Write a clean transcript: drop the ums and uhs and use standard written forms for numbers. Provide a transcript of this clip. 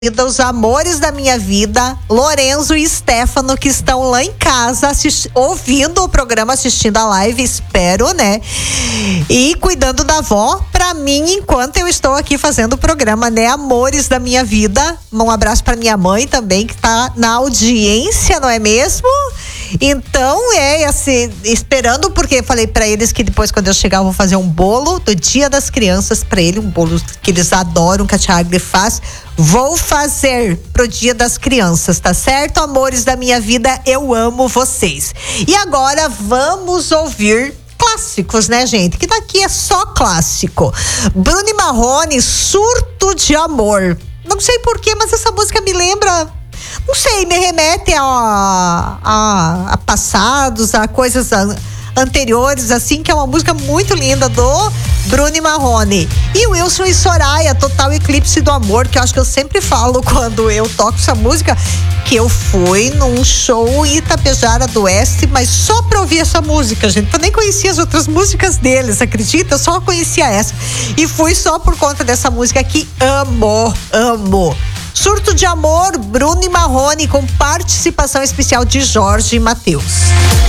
Os amores da minha vida, Lorenzo e Stefano, que estão lá em casa ouvindo o programa, assistindo a live, espero, né? E cuidando da avó pra mim, enquanto eu estou aqui fazendo o programa, né? Amores da minha vida. Um abraço pra minha mãe também, que tá na audiência, não é mesmo? Então, assim, esperando, porque falei pra eles que depois, quando eu chegar, eu vou fazer um bolo do Dia das Crianças pra ele, um bolo que eles adoram, que a Tia Agri faz. Vou fazer pro Dia das Crianças, tá certo? Amores da minha vida, eu amo vocês. E agora vamos ouvir clássicos, né, gente? Que daqui é só clássico. Bruno e Marrone, Surto de Amor. Não sei porquê, mas essa música me lembra... Não sei, me remete a passados, a coisas anteriores, assim, que é uma música muito linda do Bruno e Marrone. E Wilson e Soraya, Total Eclipse do Amor, que eu acho que eu sempre falo quando eu toco essa música, que eu fui num show em Itapejara do Oeste, mas só pra ouvir essa música, gente. Eu nem conhecia as outras músicas deles, acredita? Eu só conhecia essa. E fui só por conta dessa música que amo. Surto de Amor, Bruno e Marrone, com participação especial de Jorge e Mateus.